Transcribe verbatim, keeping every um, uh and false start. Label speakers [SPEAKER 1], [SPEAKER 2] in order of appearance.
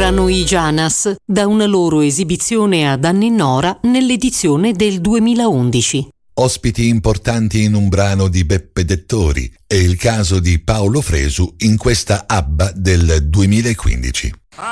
[SPEAKER 1] erano i Janas, da una loro esibizione ad Annennora nell'edizione del duemilaundici.
[SPEAKER 2] Ospiti importanti in un brano di Beppe Dettori e il caso di Paolo Fresu in questa ABBA del duemilaquindici.